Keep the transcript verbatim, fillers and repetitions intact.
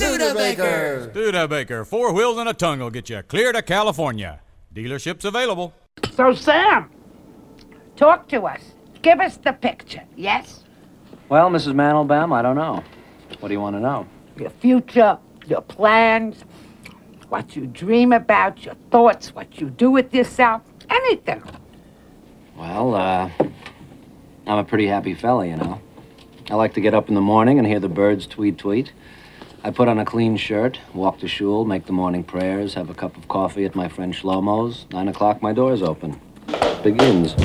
Studebaker. Studebaker, four wheels and a tongue will get you clear to California. Dealerships available. So, Sam, talk to us. Give us the picture, yes? Well, Missus Mandelbaum, I don't know. What do you want to know? Your future, your plans, what you dream about, your thoughts, what you do with yourself, anything. Well, uh, I'm a pretty happy fella, you know. I like to get up in the morning and hear the birds tweet tweet. I put on a clean shirt, walk to shul, make the morning prayers, have a cup of coffee at my friend Shlomo's. Nine o'clock, my door's open. Begins.